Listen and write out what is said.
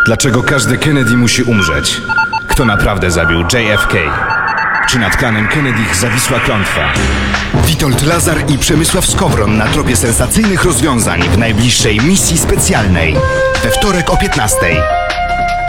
Dlaczego każdy Kennedy musi umrzeć? Kto naprawdę zabił JFK? Czy nad klanem Kennedych zawisła klątwa? Witold Lazar i Przemysław Skowron na tropie sensacyjnych rozwiązań w najbliższej misji specjalnej. We wtorek o 15:00.